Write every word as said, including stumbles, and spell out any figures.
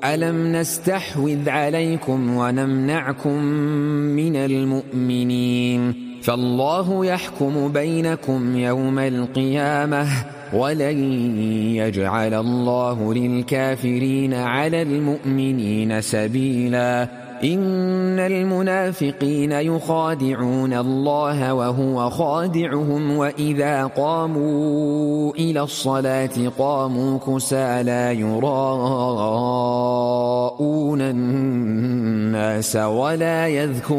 ألم نستحوذ عليكم ونمنعكم من المؤمنين فالله يحكم بينكم يوم القيامة ولن يجعل الله للكافرين على المؤمنين سبيلا إن المنافقين يخادعون الله وهو خادعهم وإذا قاموا إلى الصلاة قاموا كسالى يراءون الناس ولا يذكرون